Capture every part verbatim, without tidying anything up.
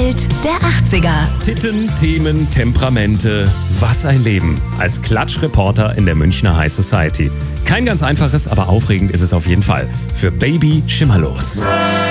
Welt der achtziger. Titten, Themen, Temperamente. Was ein Leben. Als Klatschreporter in der Münchner High Society. Kein ganz einfaches, aber aufregend ist es auf jeden Fall. Für Baby Schimmerlos.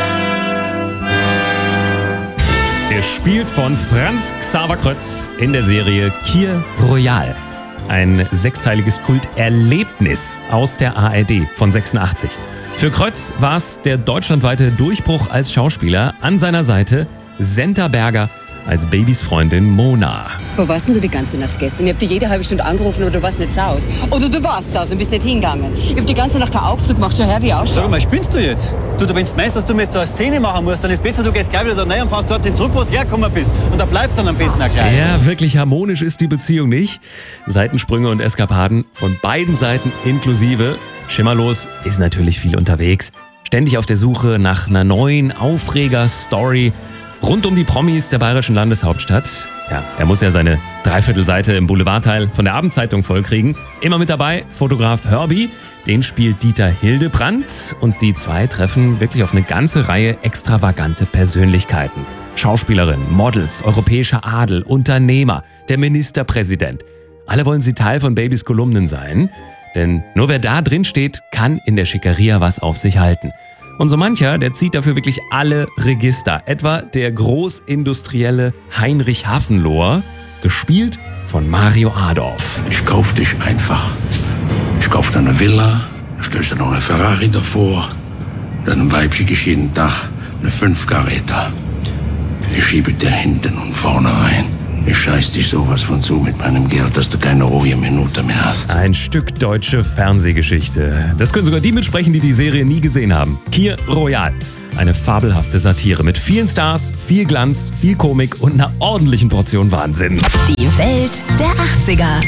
Gespielt von Franz Xaver Krötz in der Serie Kir Royal. Ein sechsteiliges Kulterlebnis aus der A R D von sechsundachtzig. Für Krötz war es der deutschlandweite Durchbruch als Schauspieler. An seiner Seite Senta Berger als Babys Freundin Mona. Wo warst denn du die ganze Nacht gestern? Ich hab dich jede halbe Stunde angerufen, aber du warst nicht zu Hause. Oder du warst zu Hause und bist nicht hingegangen. Ich hab die ganze Nacht keinen Aufzug gemacht, schau her, wie ich ausschaue. Sag mal, spinnst du jetzt? Du, wenn du meinst, dass du mir jetzt so eine Szene machen musst, dann ist besser, du gehst gleich wieder da rein und fährst dorthin zurück, wo du hergekommen bist. Und da bleibst dann am besten auch gleich. Ja, wirklich harmonisch ist die Beziehung nicht. Seitensprünge und Eskapaden von beiden Seiten inklusive. Schimmerlos ist natürlich viel unterwegs. Ständig auf der Suche nach einer neuen Aufreger-Story rund um die Promis der bayerischen Landeshauptstadt. Ja, er muss ja seine Dreiviertelseite im Boulevardteil von der Abendzeitung vollkriegen. Immer mit dabei Fotograf Herbie, den spielt Dieter Hildebrandt und die zwei treffen wirklich auf eine ganze Reihe extravagante Persönlichkeiten. Schauspielerinnen, Models, europäischer Adel, Unternehmer, der Ministerpräsident. Alle wollen sie Teil von Babys Kolumnen sein, denn nur wer da drin steht, kann in der Schickeria was auf sich halten. Und so mancher, der zieht dafür wirklich alle Register. Etwa der Großindustrielle Heinrich Hafenlohr, gespielt von Mario Adorf. Ich kauf dich einfach. Ich kauf dir eine Villa, dann stellst du noch eine Ferrari davor, dann ein Weibchen jeden Tag eine Fünfkaräter. Ich schiebe dir hinten und vorne rein. Ich scheiß dich sowas von zu mit meinem Geld, dass du keine ruhige Minute mehr hast. Ein Stück deutsche Fernsehgeschichte. Das können sogar die mitsprechen, die die Serie nie gesehen haben. Kir Royal. Eine fabelhafte Satire mit vielen Stars, viel Glanz, viel Komik und einer ordentlichen Portion Wahnsinn. Die Welt der achtziger.